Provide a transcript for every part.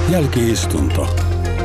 Jälki-istunto.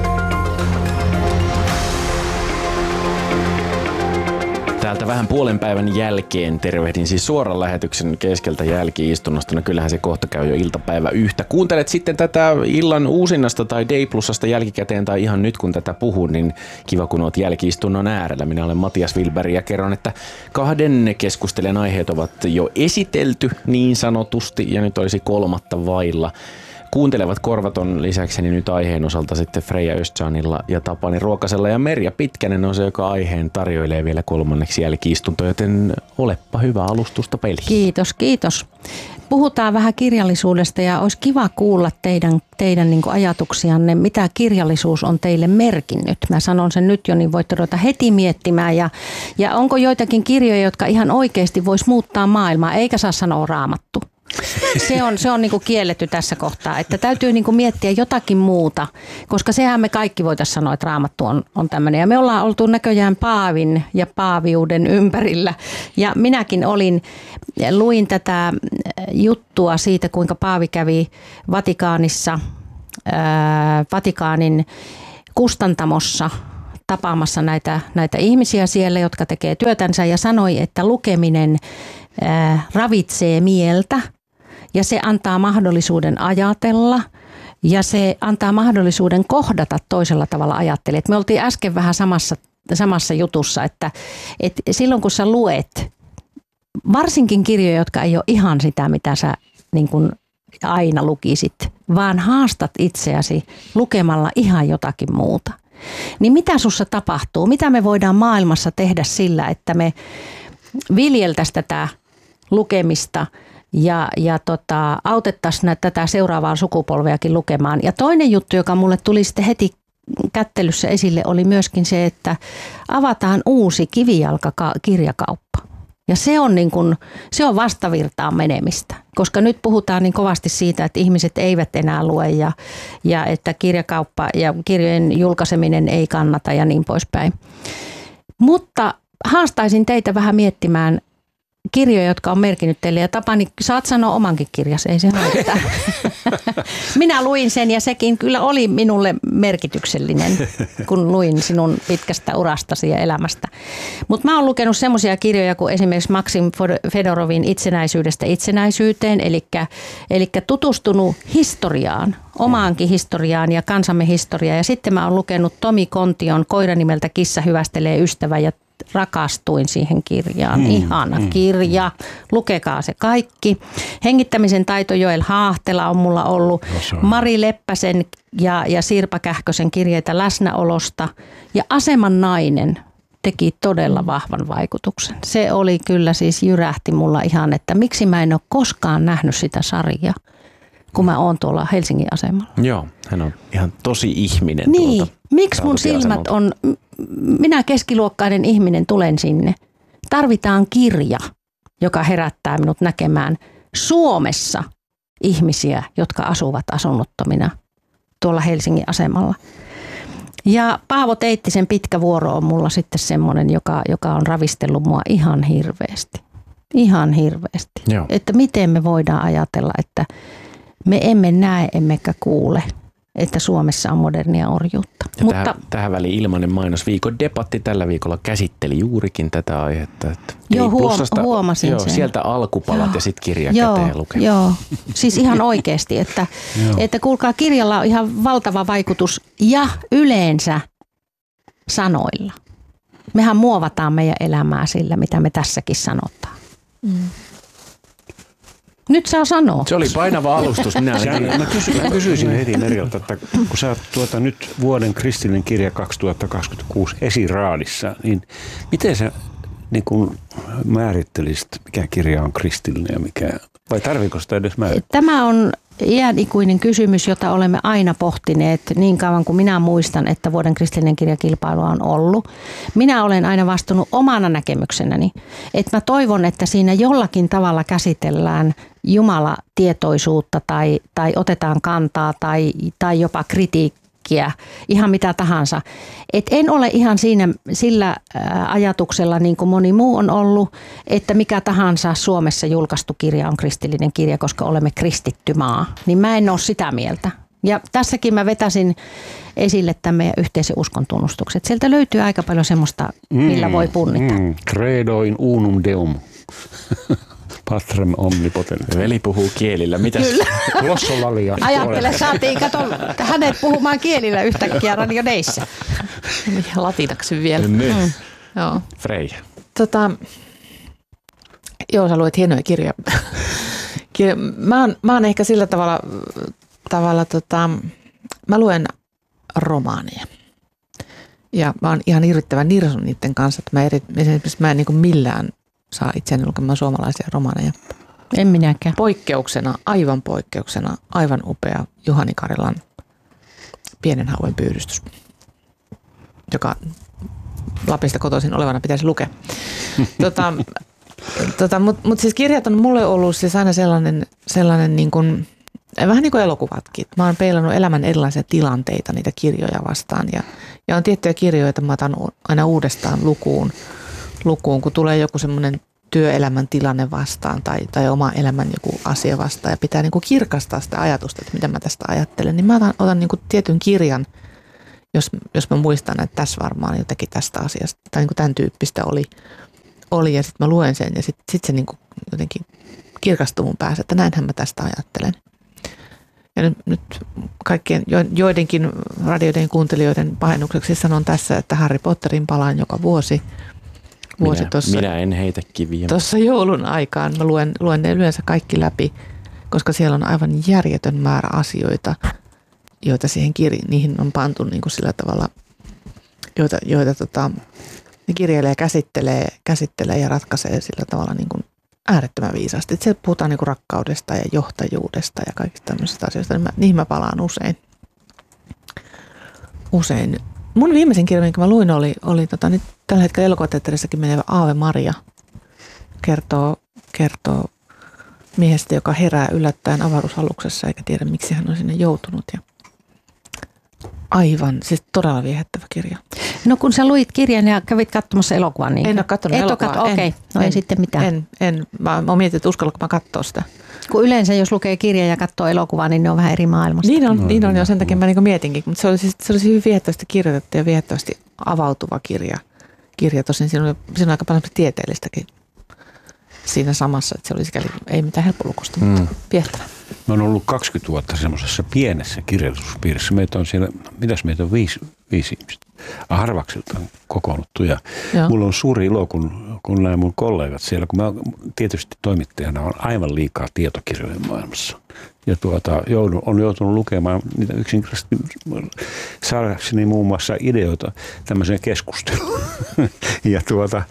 Täältä vähän puolen päivän jälkeen tervehdin siis suoran lähetyksen keskeltä jälki-istunnosta. No kyllähän se kohta käy jo iltapäivä yhtä. Kuuntelet sitten tätä illan uusinnasta tai Day Plusasta jälkikäteen tai ihan nyt kun tätä puhun, niin kiva kun oot jälki-istunnon äärellä. Minä olen Matias Wilberg ja kerron, että kahden keskustelijan aiheet ovat jo esitelty niin sanotusti ja nyt olisi kolmatta vailla. Kuuntelevat korvat on lisäkseni nyt aiheen osalta sitten Freija Östjanilla ja Tapani Ruokasella ja Merja Pitkänen on se, joka aiheen tarjoilee vielä kolmanneksi jälki-istunto, joten olepa hyvä alustusta peliin. Kiitos. Puhutaan vähän kirjallisuudesta ja olisi kiva kuulla teidän niin kuin ajatuksianne, mitä kirjallisuus on teille merkinnyt. Mä sanon sen nyt jo, niin voitte ruveta heti miettimään ja onko joitakin kirjoja, jotka ihan oikeasti vois muuttaa maailmaa, eikä saa sanoa Raamattu. Se on niin kuin kielletty tässä kohtaa, että täytyy niin kuin miettiä jotakin muuta, koska sehän me kaikki voitaisiin sanoa, että Raamattu on tämmöinen. Ja me ollaan oltu näköjään paavin ja paaviuden ympärillä ja minäkin luin tätä juttua siitä, kuinka paavi kävi Vatikaanissa, Vatikaanin kustantamossa tapaamassa näitä ihmisiä siellä, jotka tekee työtänsä ja sanoi, että lukeminen ravitsee mieltä ja se antaa mahdollisuuden ajatella ja se antaa mahdollisuuden kohdata toisella tavalla ajattelijat. Me oltiin äsken vähän samassa jutussa, että silloin kun sä luet, varsinkin kirjoja, jotka ei ole ihan sitä, mitä sä niin kuin aina lukisit, vaan haastat itseäsi lukemalla ihan jotakin muuta. Niin mitä sussa tapahtuu? Mitä me voidaan maailmassa tehdä sillä, että me viljeltäisiin tätä lukemista ja autettaisiin tätä seuraavaa sukupolveakin lukemaan. Ja toinen juttu, joka mulle tuli sitten heti kättelyssä esille, oli myöskin se, että avataan uusi kivijalkakirjakauppa. Ja se on vastavirtaan menemistä, koska nyt puhutaan niin kovasti siitä, että ihmiset eivät enää lue ja että kirjakauppa ja kirjojen julkaiseminen ei kannata ja niin poispäin. Mutta haastaisin teitä vähän miettimään kirjoja, jotka on merkinnyt teille. Ja Tapani, saat sanoa omankin kirjasi, ei se haittaa. Minä luin sen ja sekin kyllä oli minulle merkityksellinen, kun luin sinun pitkästä urastasi ja elämästä. Mutta mä oon lukenut semmoisia kirjoja kuin esimerkiksi Maksim Fedorovin Itsenäisyydestä itsenäisyyteen, eli tutustunut historiaan, omaankin historiaan ja kansamme historiaan. Ja sitten mä oon lukenut Tomi Kontion Koira nimeltä Kissa hyvästelee ystävä ja rakastuin siihen kirjaan. Ihana kirja. Lukekaa se kaikki. Hengittämisen taito Joel Haahtela on mulla ollut. Mari Leppäsen ja Sirpa Kähkösen kirjeitä läsnäolosta. Ja Aseman nainen teki todella vahvan vaikutuksen. Se oli kyllä siis jyrähti mulla ihan, että miksi mä en ole koskaan nähnyt sitä sarjaa, kun mä oon tuolla Helsingin asemalla. Joo, hän on ihan tosi ihminen. Niin, miksi mun silmät on, minä keskiluokkainen ihminen tulen sinne. Tarvitaan kirja, joka herättää minut näkemään Suomessa ihmisiä, jotka asuvat asunnottomina tuolla Helsingin asemalla. Ja Paavo Teittisen Pitkä vuoro on mulla sitten semmoinen, joka on ravistellut mua ihan hirveästi. Ihan hirveästi. Joo. Että miten me voidaan ajatella, että me emme näe emmekä kuule, että Suomessa on modernia orjuutta. Mutta tähän väliin ilmainen mainosviikon debatti tällä viikolla käsitteli juurikin tätä aihetta. Että joo, huomasin sen. Sieltä alkupalat ja sitten kirja käteen lukemaan. Joo, siis ihan oikeasti, että kuulkaa, kirjalla on ihan valtava vaikutus ja yleensä sanoilla. Mehän muovataan meidän elämää sillä, mitä me tässäkin sanotaan. Nyt saa sanoa. Se oli painava alustus. Mä kysyisin heti Merjalta, että kun sä oot nyt vuoden kristillinen kirja 2026 esiraadissa, niin miten sä niin kun määrittelisit, mikä kirja on kristillinen ja mikä, vai tarviiko sitä edes määrittää? Tämä on iänikuinen kysymys, jota olemme aina pohtineet niin kauan kuin minä muistan, että vuoden kristillinen kirjakilpailu on ollut. Minä olen aina vastannut omana näkemyksenäni, että mä toivon, että siinä jollakin tavalla käsitellään jumalatietoisuutta tai otetaan kantaa tai jopa kritiikkiä, ihan mitä tahansa. Et en ole ihan sillä ajatuksella, niin kuin moni muu on ollut, että mikä tahansa Suomessa julkaistu kirja on kristillinen kirja, koska olemme kristitty maa. Niin mä en ole sitä mieltä. Ja tässäkin mä vetäisin esille tämän meidän yhteisen uskontunnustuksen. Sieltä löytyy aika paljon semmoista, millä voi punnita. Credo in unum deum. Patrem omnipotens. Veli puhuu kielillä. Mitäs? Glossolalia. Ajattele, saatiin hänet puhumaan kielillä yhtäkkiä Radio Dayssä. Latinaksi vielä. Joo. Freija. Joo, sä luet hienoja kirjoja. Mä oon ehkä sillä tavalla mä luen romaaneja. Ja mä oon ihan hirvittävän nirsun niiden kanssa, että mä en niin kuin millään saa itseäni lukemaan suomalaisia romaaneja. En minäkään. Poikkeuksena, aivan upea Juhani Karilan Pienen hauen pyydystys, joka Lapista kotoisin olevana pitäisi lukea. Mutta siis kirjat on mulle ollut siis aina sellainen niin kuin, vähän niin kuin elokuvatkin. Mä oon peilannut elämän erilaisia tilanteita niitä kirjoja vastaan ja on tiettyjä kirjoja, joita mä otan aina uudestaan lukuun, kun tulee joku semmoinen työelämän tilanne vastaan tai oma elämän joku asia vastaan ja pitää niin kuin kirkastaa sitä ajatusta, että mitä mä tästä ajattelen, niin mä otan niin kuin tietyn kirjan, jos mä muistan, että tässä varmaan jotakin tästä asiasta tai niin kuin tämän tyyppistä oli ja sitten mä luen sen ja sitten se niin kuin jotenkin kirkastuu mun päässä, että näinhän mä tästä ajattelen. Ja nyt kaikkien joidenkin radioiden kuuntelijoiden pahennukseksi sanon tässä, että Harry Potterin palaan joka vuosi. Minä en heitä kiviä. Tuossa joulun aikaan mä luen ne yleensä kaikki läpi, koska siellä on aivan järjetön määrä asioita, joita niihin on pantu niin kuin sillä tavalla, joita ne kirjailee ja käsittelee ja ratkaisee sillä tavalla niin kuin äärettömän viisaasti. Et siellä puhutaan niin kuin rakkaudesta ja johtajuudesta ja kaikista tämmöisistä asioista. Niihin mä palaan usein. Mun viimeisen kirja, minkä mä luin, oli nyt tällä hetkellä elokuvateatterissakin menevä Aave Maria. Kertoo miehestä, joka herää yllättäen avaruusaluksessa eikä tiedä, miksi hän on sinne joutunut. Ja aivan, siis todella viehättävä kirja. No kun sä luit kirjan ja kävit katsomassa elokuvan, niin... En ole katsonut elokuvaa. Okei. No ei sitten mitään. Mä oon miettinyt, että uskallanko mä katsoa sitä. Kun yleensä jos lukee kirjan ja katsoo elokuvaa, niin ne on vähän eri maailmasta. Niin on jo sen takia mä niin mietinkin. Mutta se oli hyvin viehättävästi kirjoitettu ja viehättävästi avautuva kirja. Tosin siinä on aika paljon tieteellistäkin siinä samassa, että se oli sikäli ei mitään helppolukusta, mutta viehtävä. Mä oon ollut 20 vuotta semmoisessa pienessä kirjallisuuspiirissä. Meitä on siellä, meitä on viisi ihmistä, harvakseltaan kokoonnuttu. Ja mulla on suuri ilo, kun nämä mun kollegat siellä, kun mä tietysti toimittajana on aivan liikaa tietokirjojen maailmassa. Ja on joutunut lukemaan niitä yksinkertaisesti saadakseni muun muassa ideoita tämmöiseen keskusteluun. Ja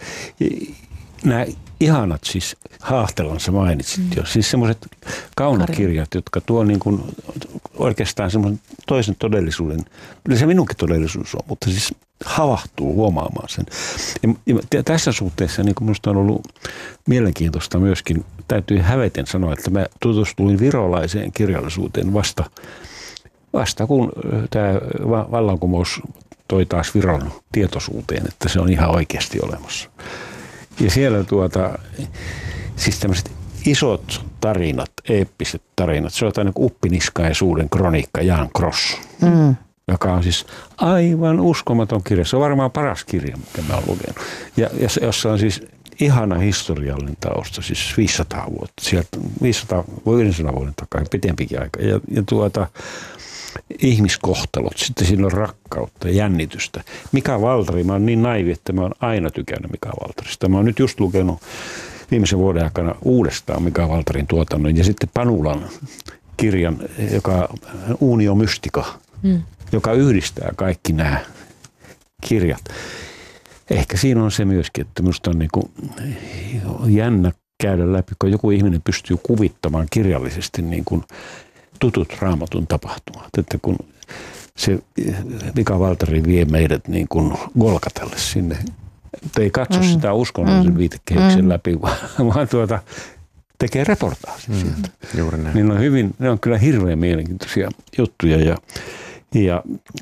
nämä ihanat siis Haahtelan sä mainitsit jo. Siis semmoiset kaunokirjat, jotka tuo niin kuin oikeastaan semmoisen toisen todellisuuden. Kyllä se minunkin todellisuus on, mutta siis havahtuu huomaamaan sen. Ja tässä suhteessa niin kuin minusta on ollut mielenkiintoista myöskin, täytyy häveten sanoa, että mä tutustuin virolaiseen kirjallisuuteen vasta kun tämä vallankumous toi taas Viron tietoisuuteen, että se on ihan oikeasti olemassa. Ja siellä siis tämmöiset isot tarinat, eeppiset tarinat, se on jotain niin Uppiniskaisuuden kroniikka Jan Kross, joka on siis aivan uskomaton kirja. Se on varmaan paras kirja, mitä mä oon lukenut. Ja jossa on siis ihana historiallinen tausta, siis 500 vuotta, sieltä 500 vuoden takaa, pitempikin aika. Ja ihmiskohtalot, sitten siinä on rakkautta ja jännitystä. Mika Waltari, mä oon niin naivi, että mä oon aina tykännyt Mika Waltarista. Mä oon nyt just lukenut viimeisen vuoden aikana uudestaan Mika Waltarin tuotannon ja sitten Panulan kirjan, joka Unio Mystica, joka yhdistää kaikki nämä kirjat. Ehkä siinä on se myöskin, että minusta on niin kuin jännä käydä läpi, kun joku ihminen pystyy kuvittamaan kirjallisesti niin kuin tutut Raamatun tapahtumat. Että kun se Mika Waltari vie meidät niin kuin Golgatalle sinne, mutta ei katso sitä uskonnollisen viitekehyksen läpi, vaan tekee reportaasin sieltä. Juuri näin. Niin ne on kyllä hirveän mielenkiintoisia juttuja ja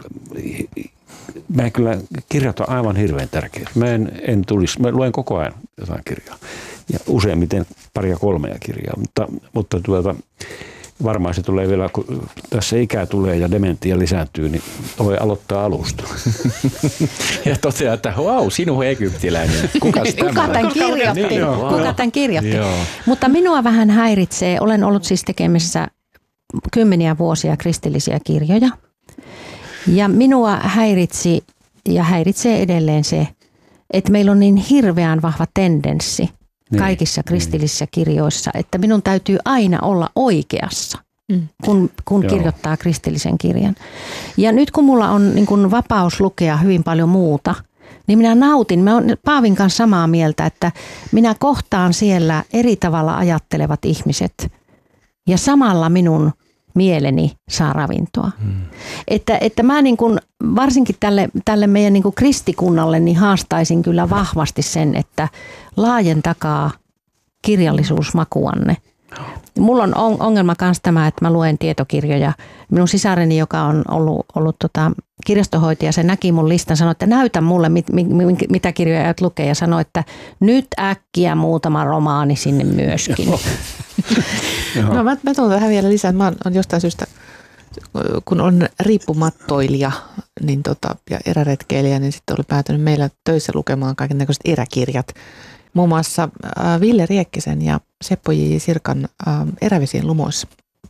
mä kyllä kirjat on aivan hirveän tärkeä. Mä luen koko ajan jotain kirjaa ja useimmiten 2-3 kirjaa, mutta varmaan se tulee vielä, kun tässä ikää tulee ja dementia lisääntyy, niin voi aloittaa alusta. Ja toteaa, että vau, sinun egyptiläinen. Kuka tämän kirjoitti? Niin, Kuka tämän kirjoitti? Joo. Mutta minua vähän häiritsee, olen ollut siis tekemässä 10 vuosia kristillisiä kirjoja. Ja minua häiritsi ja häiritsee edelleen se, että meillä on niin hirveän vahva tendenssi kaikissa kristillisissä kirjoissa, että minun täytyy aina olla oikeassa, kun kirjoittaa kristillisen kirjan. Ja nyt kun mulla on niin kun vapaus lukea hyvin paljon muuta, niin minä nautin. Mä oon Paavin kanssa samaa mieltä, että minä kohtaan siellä eri tavalla ajattelevat ihmiset ja samalla minun mieleni saa ravintoa. Että mä niin kuin, varsinkin tälle meidän niin kuin kristikunnalle niin haastaisin kyllä vahvasti sen, että laajentakaa kirjallisuusmakuanne. Mulla on ongelma myös tämä, että mä luen tietokirjoja. Minun sisareni, joka on ollut kirjastohoitaja, se näki mun listan, sanoi, että näytä mulle, mitä kirjoja aiot lukea, ja sanoi, että nyt äkkiä muutama romaani sinne myöskin. No, mä tuon tähän vielä lisää, että mä oon jostain syystä, kun on riippumattoilija niin ja eräretkeilijä, niin sitten oli päätynyt meillä töissä lukemaan kaikennäköiset eräkirjat. Muun muassa Ville Riekkisen ja Seppo J. Sirkan Erävesien lumoissa.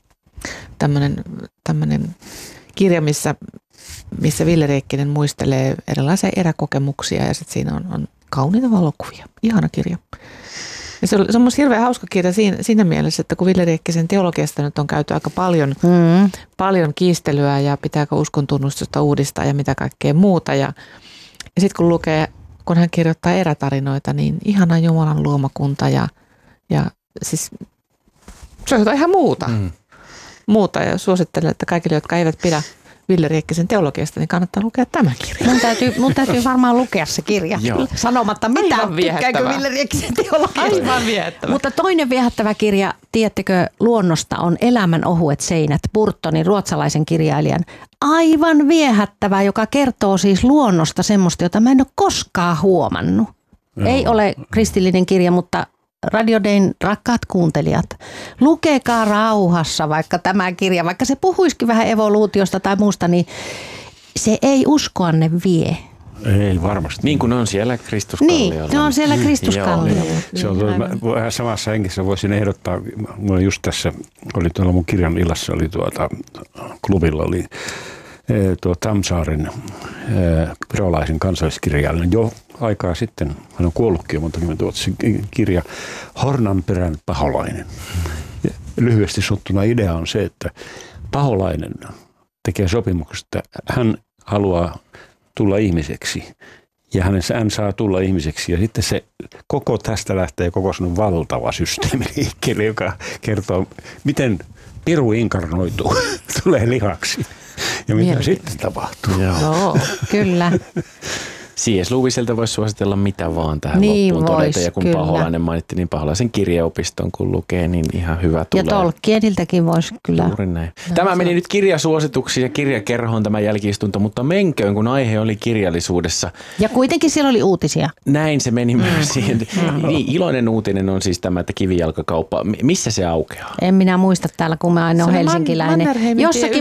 Tämmöinen kirja, missä Ville Riekkinen muistelee erilaisia eräkokemuksia ja sitten siinä on kauniita valokuvia. Ihana kirja. Ja se on myös hirveän hauska kirja siinä mielessä, että kun Ville Riekkisen teologiasta nyt on käyty aika paljon kiistelyä ja pitääkö uskontunnustusta uudistaa ja mitä kaikkea muuta. Ja sitten kun hän kirjoittaa erätarinoita, niin ihana Jumalan luomakunta ja siis se on jotain ihan muuta. Ja suosittelen, että kaikille, jotka eivät pidä Ville Riekkisen teologiasta, niin kannattaa lukea tämä kirja. Mun täytyy varmaan lukea se kirja sanomatta mitään, tykkääkö Ville Riekkisen teologiasta. Aivan viehättävä. Mutta toinen viehättävä kirja, tiedättekö, luonnosta on Elämän ohuet seinät, Burtonin, ruotsalaisen kirjailijan. Aivan viehättävä, joka kertoo siis luonnosta semmoista, jota mä en ole koskaan huomannut. Joo. Ei ole kristillinen kirja, mutta Radio Dayn rakkaat kuuntelijat, lukekaa rauhassa vaikka tämä kirja, vaikka se puhuisikin vähän evoluutiosta tai muusta, niin se ei uskoanne vie. Ei varmasti. Niin kuin on siellä Kristuskalliolla. Niin, se on siellä Kristuskalliolla. Se on vähän samassa hengessä voisin ehdottaa, mulla just tässä, oli tuolla mun kirjan illassa, oli klubilla oli Tamsaaren virolaisen kansalliskirjailijan jo aikaa sitten, hän on kuollutkin jo monta kymmentä vuotta, se kirja Hornanperän paholainen. Ja lyhyesti sanottuna idea on se, että paholainen tekee sopimuksen, että hän haluaa tulla ihmiseksi ja hän saa tulla ihmiseksi ja sitten se koko tästä lähtee koko sellainen valtava systeemi liikkeelle, joka kertoo, miten piru inkarnoituu, tulee lihaksi. Ja mitä sitten tapahtuu? Joo, kyllä. C.S. Lewiseltä voisi suositella mitä vaan tähän loppuun todeta. Ja kun kyllä. Paholainen mainittiin, niin Paholaisen kirjaopiston kun lukee, niin ihan hyvä tulee. Ja Tolkieniltäkin voisi kyllä. Juuri näin. Tämä meni nyt kirjasuosituksiin ja kirjakerhoon tämä jälki-istunto, mutta menköön, kun aihe oli kirjallisuudessa. Ja kuitenkin siellä oli uutisia. Näin se meni myös siihen. Niin, iloinen uutinen on siis tämä, että kivijalkakauppa. Missä se aukeaa? En minä muista täällä, kun mä aina olen helsinkiläinen. Jossakin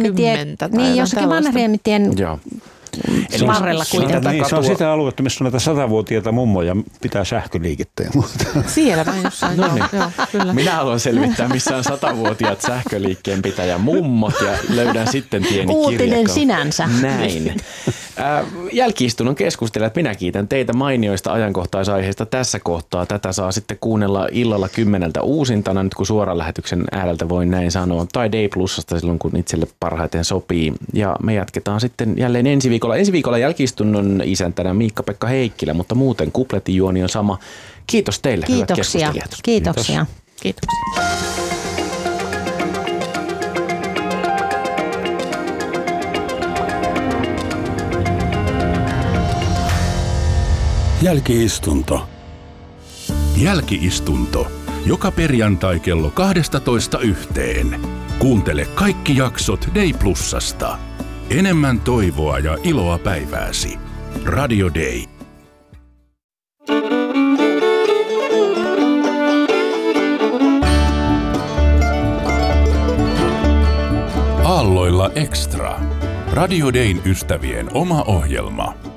Mannerheimitien varrella kuitenkin. Se on sitä aluetta, missä on näitä 100-vuotiaita mummoja pitää sähköliikettä ja muuta. Siellä vain jossain. No niin. Joo, kyllä. Minä haluan selvittää, missä on 100-vuotiaat sähköliikkeen pitäjä mummot ja löydän sitten tieni kirjakaupan. Uutinen sinänsä. Näin. Jälki-istunnon keskustelijat, minä kiitän teitä mainioista ajankohtaisaiheista tässä kohtaa. Tätä saa sitten kuunnella illalla 10 uusintana, nyt kun suoran lähetyksen ääreltä voin näin sanoa, tai Day Plusasta silloin, kun itselle parhaiten sopii. Ja me jatketaan sitten jälleen ensi viikolla. Ensi viikolla jälki-istunnon isäntänä Miikka-Pekka Heikkilä, mutta muuten kuplettijuoni on sama. Kiitos teille, hyvät keskustelijat. Kiitoksia. Kiitoksia. Jälki-istunto. Jälki-istunto. Joka perjantai kello 12:00. Kuuntele kaikki jaksot Day Plusasta. Enemmän toivoa ja iloa päivääsi. Radio Day. kelloilla Extra. Radio Dayn ystävien oma ohjelma.